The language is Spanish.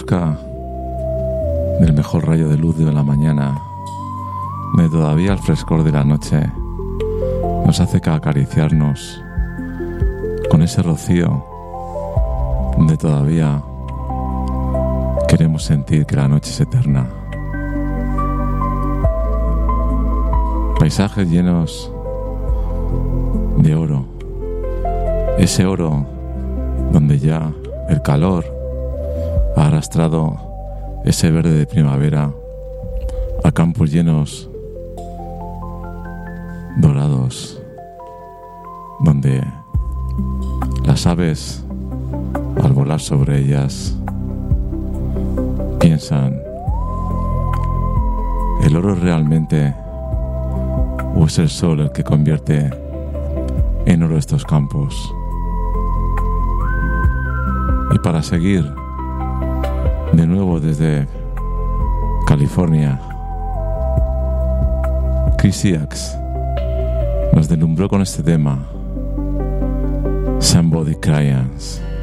busca del mejor rayo de luz de la mañana, de todavía el frescor de la noche, nos hace acariciarnos con ese rocío donde todavía queremos sentir que la noche es eterna. Paisajes llenos de oro, ese oro donde ya el calor ha arrastrado ese verde de primavera a campos llenos dorados, donde las aves al volar sobre ellas piensan: ¿el oro realmente o es el sol el que convierte en oro estos campos? Y para seguir de nuevo desde California, Chris Iax nos deslumbró con este tema, Somebody Crying.